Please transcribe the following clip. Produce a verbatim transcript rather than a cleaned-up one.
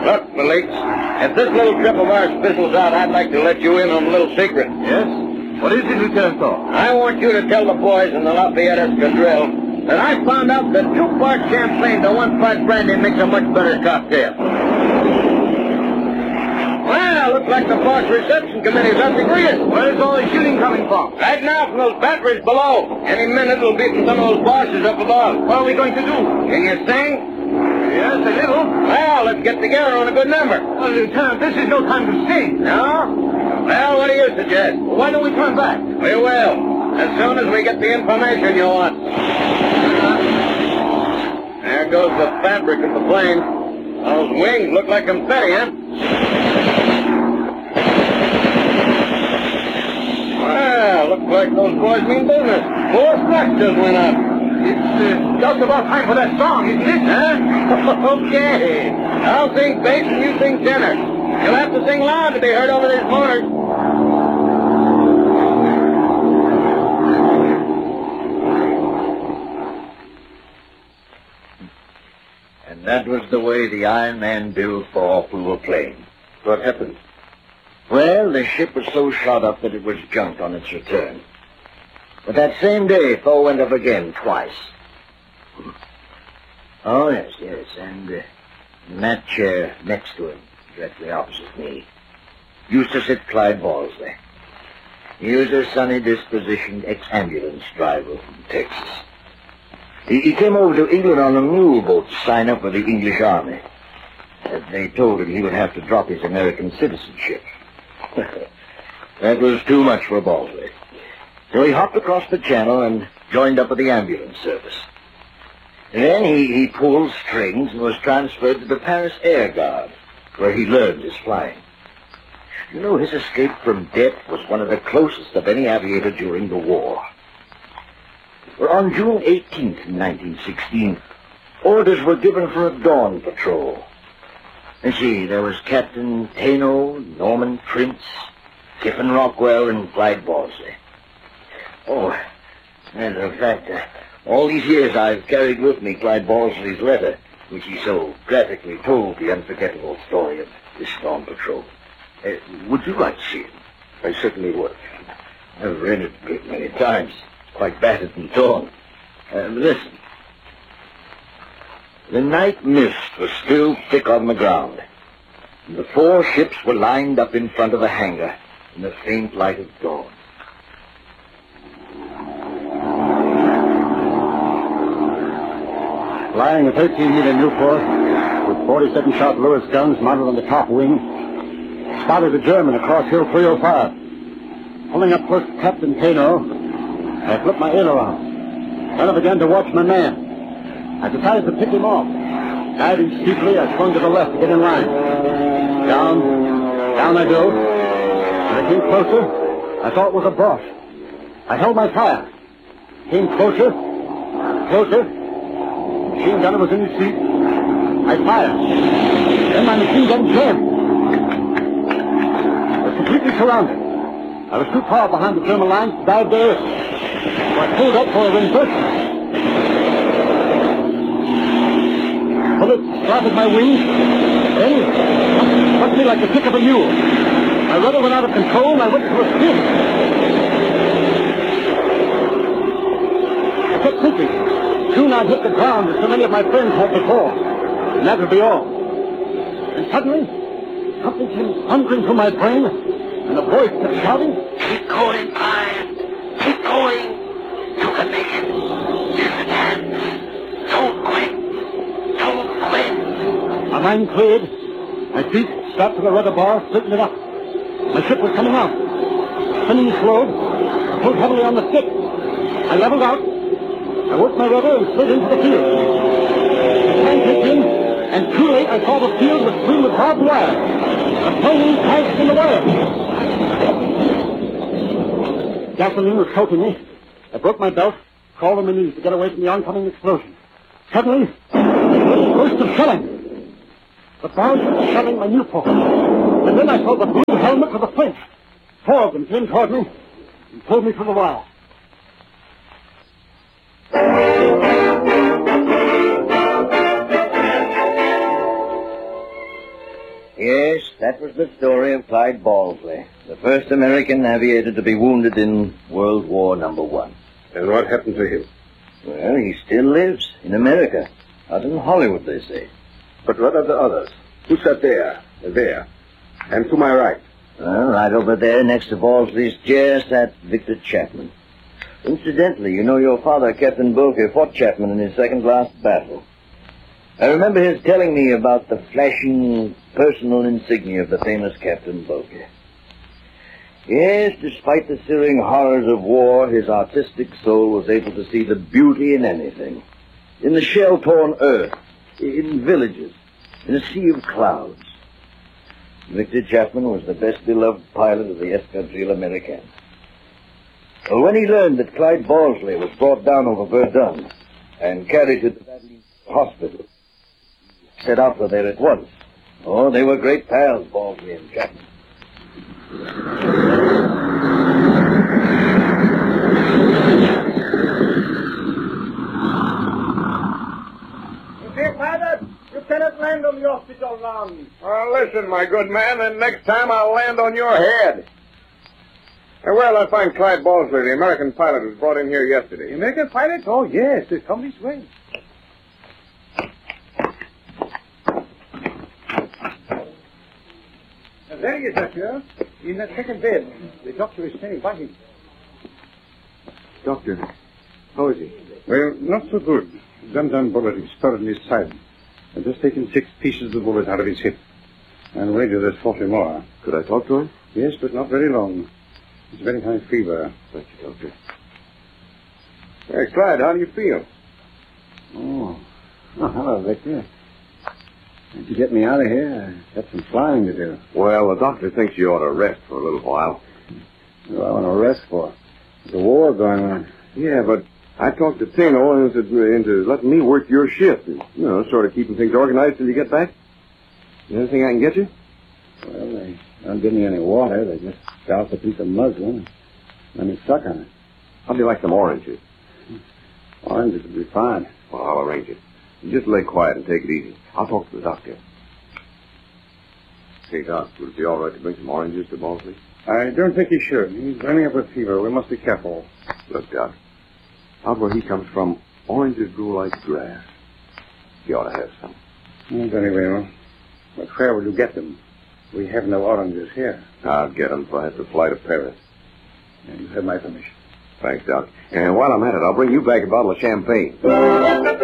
Look, Malik, if this little trip of ours fizzles out, I'd like to let you in on a little secret. Yes? What is it, Lieutenant Thor? I want you to tell the boys in the Lafayette Escadrille that I found out that two parts champagne to one part brandy makes a much better cocktail. Well, looks like the boss reception committee's up to greeting. Where's all the shooting coming from? Right now from those batteries below. Any minute it'll be from some of those bosses up above. What are we going to do? Can you sing? Yes, a little. Well, let's get together on a good number. Oh, Lieutenant, this is no time to sing. No? Well, what do you suggest? Well, why don't we turn back? We will. As soon as we get the information you want. There goes the fabric of the plane. Those wings look like confetti, huh? Well, looks like those boys mean business. Four stocks just went up. It's uh, just about time for that song, isn't it? Huh? Okay. I'll sing bass and you sing tenor. You'll have to sing loud to be heard over these motors. And that was the way the Iron Man Bill Thor flew a plane. What happened? Well, the ship was so shot up that it was junked on its return. But that same day, Thor went up again twice. Oh, yes, yes, and uh, in that chair next to him, directly opposite me, used to sit Clyde Balsley. He was a sunny dispositioned ex-ambulance driver from Texas. He, he came over to England on a mule boat to sign up with the English Army. Uh, they told him he would have to drop his American citizenship. That was too much for Balsley. So he hopped across the channel and joined up with the ambulance service. Then he, he pulled strings and was transferred to the Paris Air Guard, where he learned his flying. You know, his escape from death was one of the closest of any aviator during the war. Well, on June eighteenth, nineteen sixteen, orders were given for a dawn patrol. And see, there was Captain Tano, Norman Prince, Kiffin Rockwell, and Clyde Balsley. Oh, as a fact, uh, all these years I've carried with me Clyde Balsley's letter, which he so graphically told the unforgettable story of this dawn patrol. Uh, would you like to see it? I certainly would. I've read it a great many times. It's quite battered and torn. Uh, listen. The night mist was still thick on the ground, and the four ships were lined up in front of the hangar in the faint light of dawn. Flying a thirteen meter Newport with forty-seven shot Lewis guns mounted on the top wing, spotted a German across Hill three oh five. Pulling up close to Captain Tano, I flipped my aileron. Then I began to watch my man. I decided to pick him off. Diving steeply, I swung to the left to get in line. Down, down I dove. When I came closer, I thought it was a Bosch. I held my fire. Came closer, closer. Machine gunner was in his seat. I fired. Then my machine gun jammed. I was completely surrounded. I was too far behind the German lines to dive there. So I pulled up for a reinforcement. Bullets splattered my wings. Then, struck me like the kick of a mule. My rudder went out of control and I went to a spin. I kept thinking. Soon I'd hit the ground as so many of my friends had before. And that would be all. And suddenly, something came thundering through my brain, and a voice kept shouting, Keep going, Clyde. Keep going. You can make it. You can. Don't quit. Don't quit. My mind cleared. My feet strapped to the rudder bar, splitting it up. My ship was coming out. Spinning slowed. I pulled heavily on the stick. I leveled out. I worked my rudder and slid into the field. The time kicked in, and too late I saw the field was strewn with barbed wire. The plane crashed in the wire. Gasoline was choking me. I broke my belt, crawled on my knees to get away from the oncoming explosion. Suddenly, there was a burst of shelling. The bombs were shelling my Newport. And then I saw the blue helmets of the French. Four of them came toward me and pulled me through the wire. Yes, that was the story of Clyde Balsley, the first American aviator to be wounded in World War Number One. And what happened to him? Well, he still lives in America. Out in Hollywood, they say. But what of the others? Who sat there, there, and to my right? Well, right over there, next to Balsley's chair, sat Victor Chapman. Incidentally, you know your father, Captain Bulke, fought Chapman in his second last battle. I remember his telling me about the flashing personal insignia of the famous Captain Bulke. Yes, despite the searing horrors of war, his artistic soul was able to see the beauty in anything. In the shell-torn earth, in villages, in a sea of clouds. Victor Chapman was the best beloved pilot of the Escadrille Americaine. Well, when he learned that Clyde Balsley was brought down over Verdun and carried to the hospital, he set out for there at once. Oh, they were great pals, Balsley and Chapman. Monsieur Pilot, you cannot land on the hospital ground. Well, listen, my good man, and next time I'll land on your head. And where'll I find Clyde Balsley, the American pilot who was brought in here yesterday? The American pilot? Oh, yes. They come this way. There he is, Doctor. In that second bed. The doctor is standing by him. Doctor, how is he? Well, not so good. Dum-dum bullet exploded in his side. I've just taken six pieces of bullet out of his hip. And waited there's forty more. Could I talk to him? Yes, but not very long. It's very high fever. Thank you, Doctor. Hey, Clyde, how do you feel? Oh. Oh, hello, Victor. Did you get me out of here? I've got some flying to do. Well, the doctor thinks you ought to rest for a little while. What do I want to rest for? There's a war going on. Yeah, but I talked to Tano into, into letting me work your shift. You know, sort of keeping things organized till you get back. Anything I can get you? Well, they don't give me any water. They just scalp a piece of muslin and let me suck on it. How'd you like some oranges? Oranges would be fine. Well, I'll arrange it. You just lay quiet and take it easy. I'll talk to the doctor. Hey, Doc, would it be all right to bring some oranges to Balsley? I don't think he should. He's running up with fever. We must be careful. Look, Doc, out where he comes from, oranges grow like grass. You ought to have some. Oh, very well. But where will you get them? We have no oranges here. I'll get them if I have to fly to Paris. And you have my permission. Thanks, Doc. And while I'm at it, I'll bring you back a bottle of champagne.